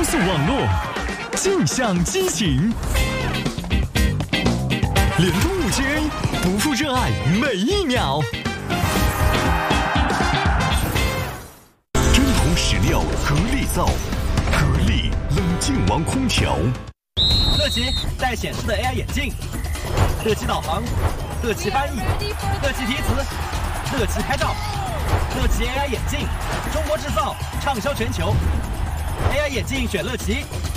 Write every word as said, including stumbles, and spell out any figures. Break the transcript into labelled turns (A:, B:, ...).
A: 速网络，尽享激情。联通 五 G A， 不负热爱每一秒。真铜实料格力造，格力冷静王空调。
B: 乐奇带显示的 A I 眼镜，乐奇导航，乐奇翻译，乐奇提词，乐奇拍照，乐奇 A I 眼镜，中国制造，畅销全球。A I 眼镜选乐奇，